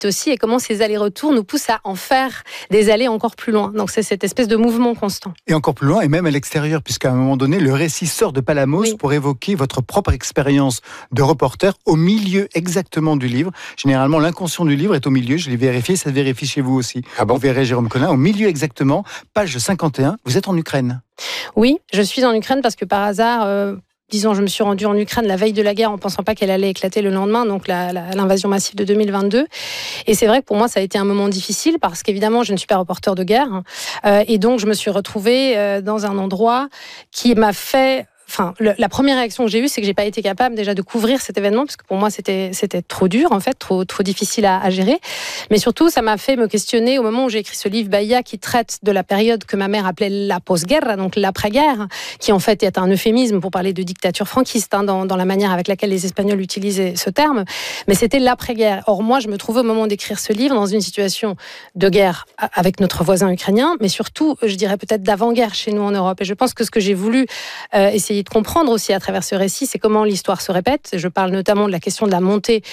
aussi et comment ces allers-retours nous poussent à en faire des allées encore plus loin. Donc c'est cette espèce de mouvement constant. Et encore plus loin, et même à l'extérieur, puisqu'à un moment donné, le récit sort de Palamos pour évoquer votre propre expérience de reporter au milieu exactement du livre. Généralement, l'inconscient du livre est au milieu, je l'ai vérifié, ça se vérifie chez vous aussi. Ah bon ? Vous verrez Jérôme Collin, au milieu exactement, page 51, vous êtes en Ukraine. Oui, je suis en Ukraine parce que par hasard... Disons, je me suis rendue en Ukraine la veille de la guerre en pensant pas qu'elle allait éclater le lendemain, donc l'invasion massive de 2022. Et c'est vrai que pour moi, ça a été un moment difficile parce qu'évidemment, je ne suis pas reporter de guerre. Et donc, je me suis retrouvée dans un endroit qui m'a fait... Enfin, la première réaction que j'ai eue, c'est que j'ai pas été capable déjà de couvrir cet événement, parce que pour moi c'était trop dur en fait, trop difficile à gérer. Mais surtout, ça m'a fait me questionner au moment où j'ai écrit ce livre Bahia, qui traite de la période que ma mère appelait la posguerra, donc l'après-guerre, qui en fait est un euphémisme pour parler de dictature franquiste, dans la manière avec laquelle les Espagnols utilisaient ce terme. Mais c'était l'après-guerre. Or moi, je me trouvais au moment d'écrire ce livre dans une situation de guerre avec notre voisin ukrainien, mais surtout, je dirais peut-être d'avant-guerre chez nous en Europe. Et je pense que ce que j'ai voulu essayer de comprendre aussi à travers ce récit, c'est comment l'histoire se répète. Je parle notamment de la question de la montée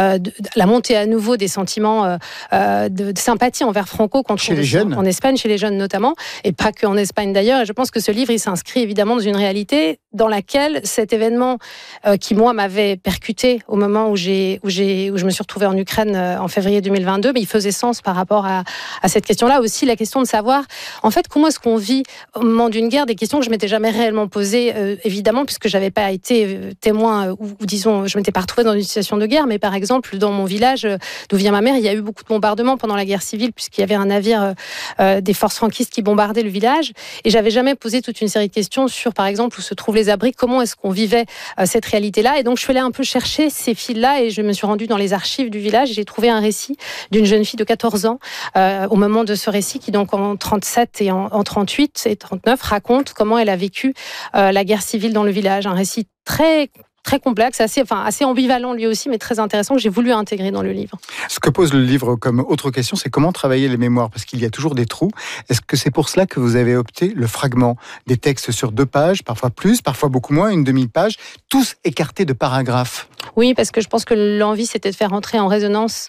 à nouveau des sentiments de sympathie envers Franco chez les jeunes, en Espagne, chez les jeunes notamment, et pas que en Espagne d'ailleurs. Et je pense que ce livre, il s'inscrit évidemment dans une réalité dans laquelle cet événement qui moi m'avait percuté au moment où je me suis retrouvée en Ukraine en février 2022, mais il faisait sens par rapport à cette question-là. Aussi la question de savoir en fait comment est-ce qu'on vit au moment d'une guerre, des questions que je m'étais jamais réellement posées. Évidemment, puisque j'avais pas été témoin ou disons, je m'étais pas retrouvée dans une situation de guerre, mais par exemple, dans mon village d'où vient ma mère, il y a eu beaucoup de bombardements pendant la guerre civile, puisqu'il y avait un navire des forces franquistes qui bombardait le village, et j'avais jamais posé toute une série de questions sur, par exemple, où se trouvent les abris, comment est-ce qu'on vivait cette réalité-là, et donc je suis allée un peu chercher ces fils-là, et je me suis rendue dans les archives du village, et j'ai trouvé un récit d'une jeune fille de 14 ans, au moment de ce récit, qui donc en 37 et en 38 et 39 raconte comment elle a vécu la guerre civile dans le village. Un récit très complexe, assez ambivalent lui aussi, mais très intéressant, que j'ai voulu intégrer dans le livre. Ce que pose le livre comme autre question, c'est comment travailler les mémoires, parce qu'il y a toujours des trous. Est-ce que c'est pour cela que vous avez opté le fragment des textes sur 2 pages, parfois plus, parfois beaucoup moins, une demi-page, tous écartés de paragraphes? Oui, parce que je pense que l'envie, c'était de faire entrer en résonance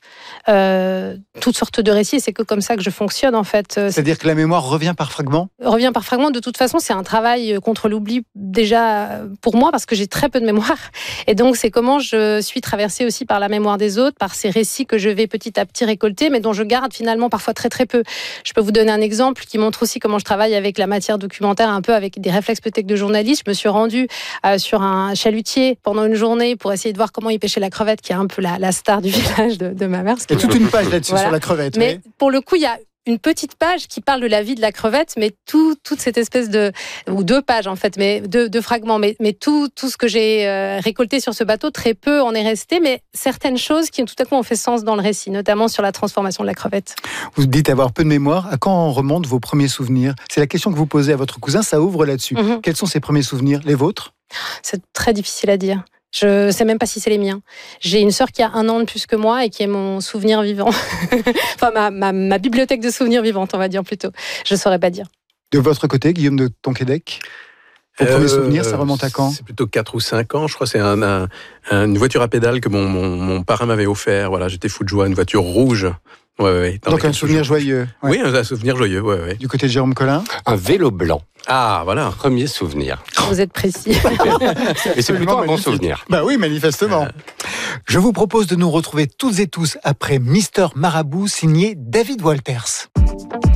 toutes sortes de récits, et c'est que comme ça que je fonctionne, en fait. C'est-à-dire que la mémoire revient par fragments ? Revient par fragments. De toute façon, c'est un travail contre l'oubli, déjà, pour moi, parce que j'ai très peu de mémoire. Et donc, c'est comment je suis traversée aussi par la mémoire des autres, par ces récits que je vais petit à petit récolter, mais dont je garde finalement parfois très peu. Je peux vous donner un exemple qui montre aussi comment je travaille avec la matière documentaire, un peu avec des réflexes peut-être de journaliste. Je me suis rendue sur un chalutier pendant une journée pour essayer de voir comment il pêchait la crevette, qui est un peu la star du village de ma mère. Il y a toute une page là-dessus, voilà. Sur la crevette. Mais pour le coup, il y a une petite page qui parle de la vie de la crevette, mais toute cette espèce ou 2 pages en fait, mais 2 fragments, mais tout ce que j'ai récolté sur ce bateau, très peu en est resté, mais certaines choses qui tout à coup ont fait sens dans le récit, notamment sur la transformation de la crevette. Vous dites avoir peu de mémoire. À quand remontent vos premiers souvenirs ? C'est la question que vous posez à votre cousin, ça ouvre là-dessus. Quels sont ses premiers souvenirs, les vôtres ? C'est très difficile à dire. Je sais même pas si c'est les miens. J'ai une sœur qui a 1 an de plus que moi et qui est mon souvenir vivant. Enfin, ma bibliothèque de souvenirs vivantes, on va dire plutôt. Je saurais pas dire. De votre côté, Guillaume de Tonquédec, vos premiers souvenirs, ça remonte à quand ? C'est plutôt 4 ou 5 ans. Je crois que c'est une voiture à pédale que mon parrain m'avait offert. Voilà, j'étais fou de joie, une voiture rouge. Ouais, donc un souvenir joyeux. Ouais. Oui, un souvenir joyeux. Ouais. Du côté de Jérôme Collin ? Un vélo blanc. Ah, voilà. Premier souvenir. Vous êtes précis. Et c'est plutôt un bon souvenir. Bah oui, manifestement. Je vous propose de nous retrouver toutes et tous après Mister Marabout, signé David Walters.